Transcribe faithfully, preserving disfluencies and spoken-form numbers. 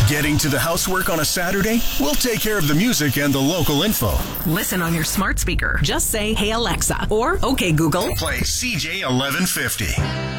Getting to the housework on a Saturday? We'll take care of the music and the local info. Listen on your smart speaker. Just say, "Hey Alexa," or "Okay Google, Play C J eleven fifty.